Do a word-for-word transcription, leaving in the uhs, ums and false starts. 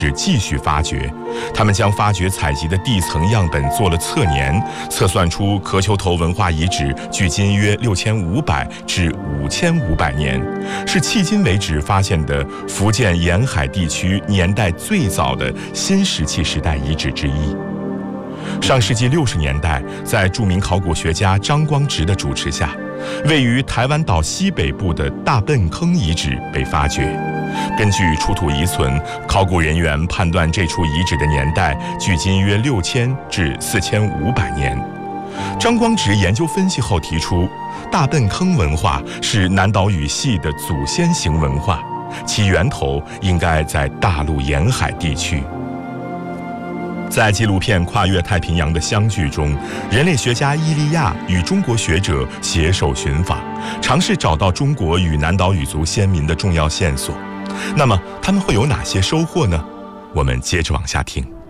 继续发掘，他们将发掘采集的地层样本做了测年，测算出壳球头文化遗址距今约六千五百至五千五百年，是迄今为止发现的福建沿海地区年代最早的新石器时代遗址之一。上世纪六十年代，在著名考古学家张光直的主持下，位于台湾岛西北部的大笨坑遗址被发掘。根据出土遗存，考古人员判断这处遗址的年代距今约六千至四千五百年。张光直研究分析后提出，大笨坑文化是南岛语系的祖先型文化，其源头应该在大陆沿海地区。在纪录片《跨越太平洋的相聚》中，人类学家伊利亚与中国学者携手寻访，尝试找到中国与南岛语族先民的重要线索。那么他们会有哪些收获呢？我们接着往下听。